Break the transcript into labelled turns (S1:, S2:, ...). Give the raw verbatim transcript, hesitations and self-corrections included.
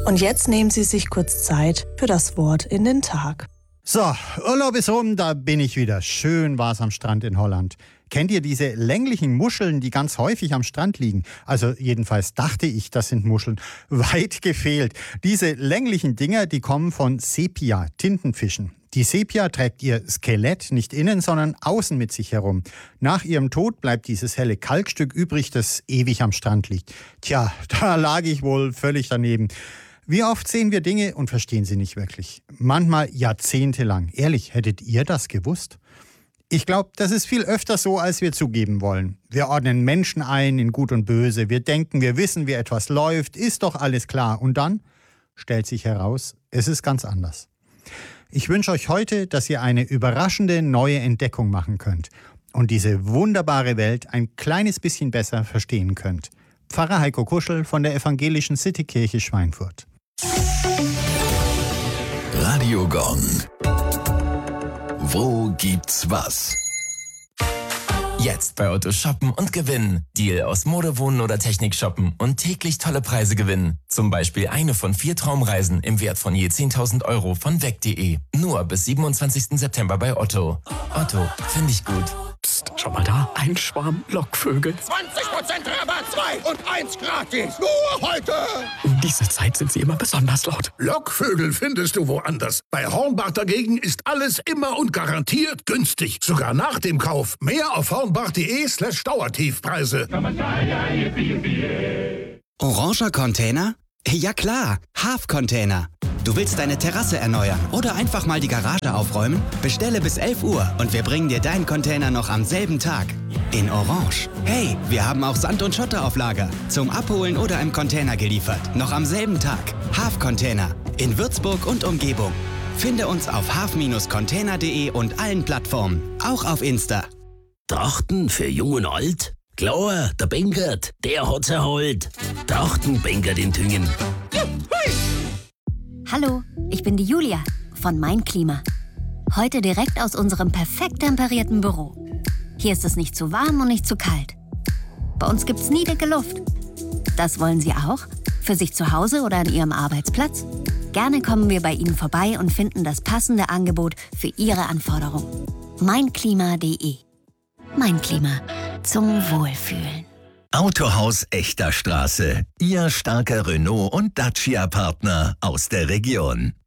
S1: Und jetzt nehmen Sie sich kurz Zeit für das Wort in den Tag.
S2: So, Urlaub ist rum, da bin ich wieder. Schön war's am Strand in Holland. Kennt ihr diese länglichen Muscheln, die ganz häufig am Strand liegen? Also jedenfalls dachte ich, das sind Muscheln. Weit gefehlt. Diese länglichen Dinger, die kommen von Sepia, Tintenfischen. Die Sepia trägt ihr Skelett nicht innen, sondern außen mit sich herum. Nach ihrem Tod bleibt dieses helle Kalkstück übrig, das ewig am Strand liegt. Tja, da lag ich wohl völlig daneben. Wie oft sehen wir Dinge und verstehen sie nicht wirklich? Manchmal jahrzehntelang. Ehrlich, hättet ihr das gewusst? Ich glaube, das ist viel öfter so, als wir zugeben wollen. Wir ordnen Menschen ein in Gut und Böse. Wir denken, wir wissen, wie etwas läuft. Ist doch alles klar. Und dann stellt sich heraus, es ist ganz anders. Ich wünsche euch heute, dass ihr eine überraschende neue Entdeckung machen könnt und diese wunderbare Welt ein kleines bisschen besser verstehen könnt. Pfarrer Heiko Kuschel von der Evangelischen Citykirche Schweinfurt.
S3: Radio Gong. Wo gibt's was?
S4: Jetzt bei Otto shoppen und gewinnen. Deal aus Mode, Wohnen oder Technik shoppen und täglich tolle Preise gewinnen. Zum Beispiel eine von vier Traumreisen im Wert von je zehntausend Euro von weg punkt de. Nur bis siebenundzwanzigsten September bei Otto. Otto, finde ich gut.
S5: Psst, schau mal da, ein Schwarm Lockvögel.
S6: zwanzig Prozent Rabatt, zwei und eins gratis. Nur heute.
S5: Um diese Zeit sind sie immer besonders laut.
S6: Lockvögel findest du woanders. Bei Hornbach dagegen ist alles immer und garantiert günstig. Sogar nach dem Kauf. Mehr auf hornbach.de slash Dauertiefpreise.
S7: Oranger Container? Ja klar, Half-Container. Du willst deine Terrasse erneuern oder einfach mal die Garage aufräumen? Bestelle bis elf Uhr und wir bringen dir deinen Container noch am selben Tag. In Orange. Hey, wir haben auch Sand und Schotter auf Lager. Zum Abholen oder im Container geliefert. Noch am selben Tag. Half-Container. In Würzburg und Umgebung. Finde uns auf half Bindestrich container punkt de und allen Plattformen. Auch auf Insta.
S8: Trachten für Jung und Alt? Klar, der Benkert, der hat's erholt. Trachten Benkert in Tüngen.
S9: Hallo, ich bin die Julia von Mein Klima. Heute direkt aus unserem perfekt temperierten Büro. Hier ist es nicht zu warm und nicht zu kalt. Bei uns gibt's nie dicke Luft. Das wollen Sie auch? Für sich zu Hause oder an Ihrem Arbeitsplatz? Gerne kommen wir bei Ihnen vorbei und finden das passende Angebot für Ihre Anforderungen. mein klima punkt de. Mein Klima. Zum Wohlfühlen.
S3: Autohaus Echter Straße. Ihr starker Renault- und Dacia-Partner aus der Region.